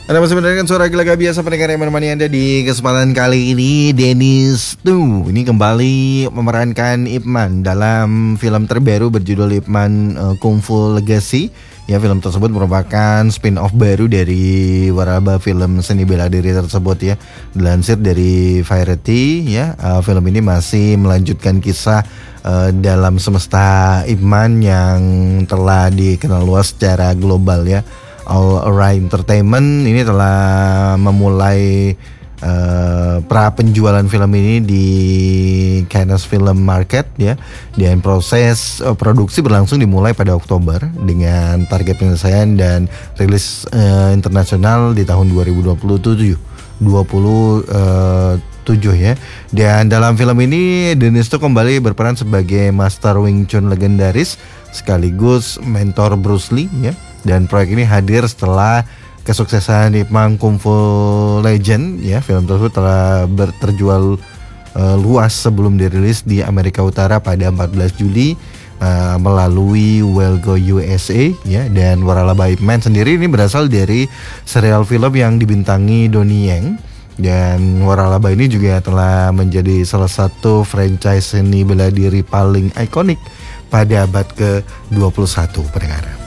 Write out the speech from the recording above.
Anda masih mendengarkan suara gelaga biasa pendengar yang menemani Anda di kesempatan kali ini. Dennis Tu ini kembali memerankan Ip Man dalam film terbaru berjudul Ip Man Kung Fu Legacy. Ya, film tersebut merupakan spin-off baru dari waralaba film seni bela diri tersebut ya. Dilansir dari Variety ya, film ini masih melanjutkan kisah dalam semesta Ip Man yang telah dikenal luas secara global ya. All Right Entertainment ini telah memulai pra penjualan film ini di Cannes Film Market ya, dan proses produksi berlangsung dimulai pada Oktober dengan target penyelesaian dan rilis internasional di tahun 2027 ya. Dan dalam film ini Dennis Tu kembali berperan sebagai Master Wing Chun legendaris sekaligus mentor Bruce Lee ya. Dan proyek ini hadir setelah kesuksesan Ip Man Kung Fu Legend ya. Film tersebut telah terjual luas sebelum dirilis di Amerika Utara pada 14 Juli melalui Welgo USA ya. Dan waralaba Ip Man sendiri ini berasal dari serial film yang dibintangi Donnie Yen. Dan waralaba ini juga telah menjadi salah satu franchise seni bela diri paling ikonik pada abad ke-21 pendengar.